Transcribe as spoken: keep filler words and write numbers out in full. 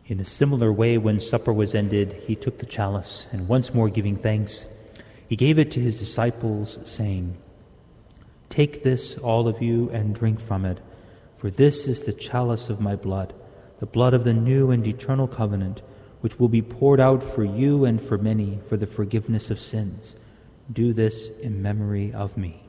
In a similar way, when supper was ended, he took the chalice, and once more giving thanks, he gave it to his disciples, saying, "Take this, all of you, and drink from it, for this is the chalice of my blood, the blood of the new and eternal covenant, which will be poured out for you and for many for the forgiveness of sins. Do this in memory of me."